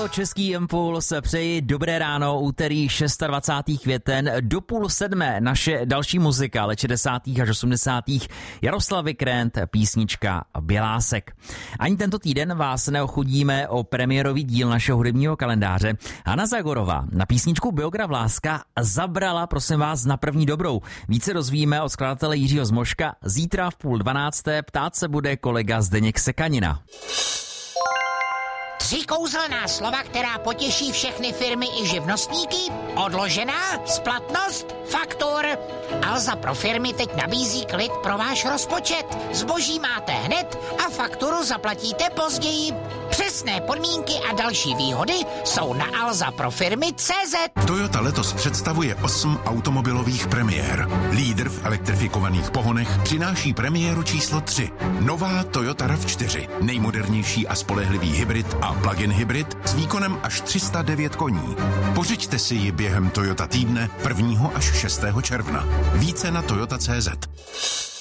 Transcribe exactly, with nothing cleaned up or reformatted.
Radio Český impuls, přeji dobré ráno, úterý dvacátého šestého květen, do půl sedmé naše další muzika, let šedesátých až osmdesátých Jaroslav Vikrent, písnička Bělásek. Ani tento týden vás neochudíme o premiérový díl našeho hudebního kalendáře. Hana Zagorová na písničku Biograf Láska zabrala, prosím vás, na první dobrou. Více dozvíme od skladatele Jiřího Zmoška. Zítra v půl dvanácté ptát se bude kolega Zdeněk Sekanina. Tři kouzelná slova, která potěší všechny firmy i živnostníky? Odložená, splatnost, faktur. Alza pro firmy teď nabízí klid pro váš rozpočet. Zboží máte hned a fakturu zaplatíte později. Přesné podmínky a další výhody jsou na alza pro firmy tečka cé zet. Toyota letos představuje osm automobilových premiér. Lídr v elektrifikovaných pohonech přináší premiéru číslo tři. Nová Toyota rav čtyři. Nejmodernější a spolehlivý hybrid a plug-in hybrid s výkonem až tři sta devět koní. Pořiďte si ji během Toyota týdne prvního až šestého června. Více na Toyota tečka cé zet.